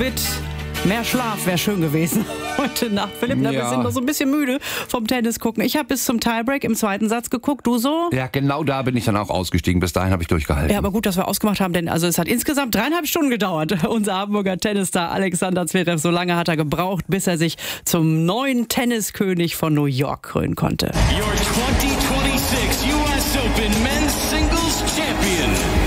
Bit mehr Schlaf wäre schön gewesen heute Nacht. Philipp, wir sind noch so ein bisschen müde vom Tennis gucken. Ich habe bis zum Tiebreak im zweiten Satz geguckt, du so? Ja, genau da bin ich dann auch ausgestiegen. Bis dahin habe ich durchgehalten. Ja, aber gut, dass wir ausgemacht haben, denn es hat insgesamt 3,5 Stunden gedauert. Unser Hamburger Tennisstar Alexander Zverev, so lange hat er gebraucht, bis er sich zum neuen Tenniskönig von New York krönen konnte. Your 2026 US Open Men's Singles Champion,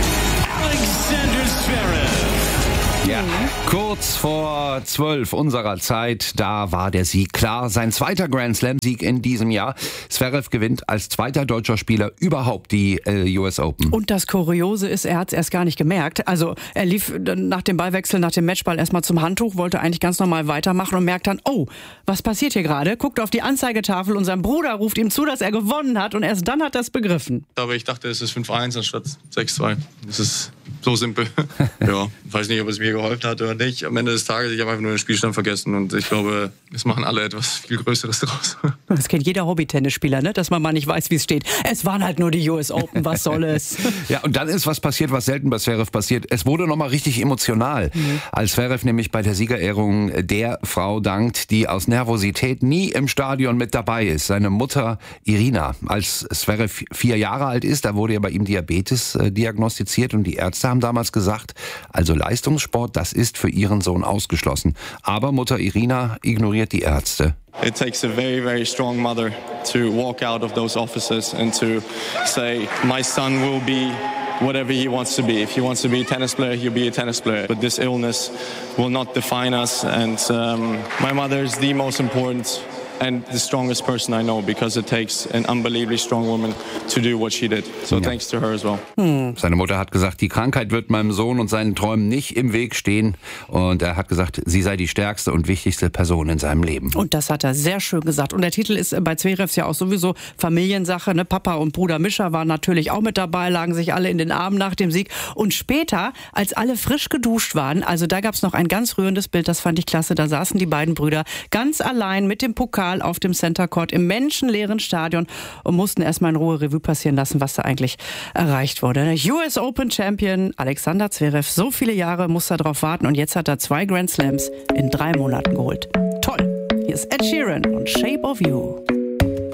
Alexander Zverev. Ja, kurz vor 12 unserer Zeit, da war der Sieg klar. Sein zweiter Grand Slam-Sieg in diesem Jahr. Zverev gewinnt als zweiter deutscher Spieler überhaupt die US Open. Und das Kuriose ist, er hat es erst gar nicht gemerkt. Also er lief nach dem Ballwechsel, nach dem Matchball erstmal zum Handtuch, wollte eigentlich ganz normal weitermachen und merkt dann, oh, was passiert hier gerade? Guckt auf die Anzeigetafel und sein Bruder ruft ihm zu, dass er gewonnen hat und erst dann hat er es begriffen. Aber ich dachte, es ist 5-1 anstatt 6-2. Das ist so simpel. Ja, weiß nicht, ob es mir geholfen hat oder nicht. Am Ende des Tages, ich habe einfach nur den Spielstand vergessen und ich glaube, es machen alle etwas viel Größeres draus. Das kennt jeder Hobby-Tennisspieler, ne? Dass man mal nicht weiß, wie es steht. Es waren halt nur die US Open, was soll es? Ja, und dann ist was passiert, was selten bei Zverev passiert. Es wurde nochmal richtig emotional, als Zverev nämlich bei der Siegerehrung der Frau dankt, die aus Nervosität nie im Stadion mit dabei ist. Seine Mutter Irina. Als Zverev 4 Jahre alt ist, da wurde ja bei ihm Diabetes diagnostiziert und die Ärzte haben damals gesagt, also Leistungssport, das ist für ihren Sohn ausgeschlossen. Aber Mutter Irina ignoriert die Ärzte. It takes a very, very strong mother to walk out of those offices and to say, my son will be whatever he wants to be. If he wants to be a tennis player, he'll be a tennis player. But this illness will not define us. And my mother is the most important and the strongest person I know, because it takes an unbelievably strong woman to do what she did. So thanks to her as well. Seine Mutter hat gesagt, die Krankheit wird meinem Sohn und seinen Träumen nicht im Weg stehen. Und er hat gesagt, sie sei die stärkste und wichtigste Person in seinem Leben. Und das hat er sehr schön gesagt. Und der Titel ist bei Zverevs ja auch sowieso Familiensache. Ne? Papa und Bruder Mischa waren natürlich auch mit dabei, lagen sich alle in den Armen nach dem Sieg. Und später, als alle frisch geduscht waren, also da gab es noch ein ganz rührendes Bild, das fand ich klasse. Da saßen die beiden Brüder ganz allein mit dem Pokal auf dem Center Court im menschenleeren Stadion und mussten erstmal in Ruhe Revue passieren lassen, was da eigentlich erreicht wurde. US Open Champion Alexander Zverev, so viele Jahre musste er drauf warten und jetzt hat er 2 Grand Slams in 3 Monaten geholt. Toll! Hier ist Ed Sheeran und Shape of You.